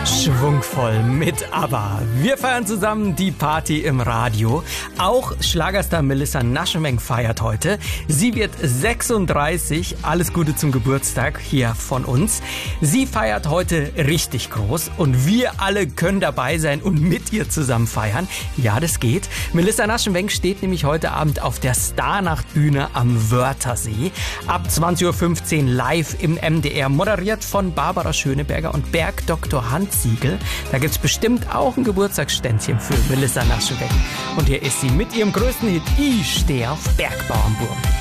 Schwungvoll mit ABBA. Wir feiern zusammen die Party im Radio. Auch Schlagerstar Melissa Naschenweng feiert heute. Sie wird 36. Alles Gute zum Geburtstag hier von uns. Sie feiert heute richtig groß und wir alle können dabei sein und mit ihr zusammen feiern. Ja, das geht. Melissa Naschenweng steht nämlich heute Abend auf der Starnachtbühne am Wörthersee. Ab 20.15 Uhr live im MDR, moderiert von Barbara Schöneberger und Bergdoktor Hans Siegel. Da gibt's bestimmt auch ein Geburtstagsständchen für Melissa Naschenweng. Und hier ist sie mit ihrem größten Hit Ich steh auf Bergbauernburm.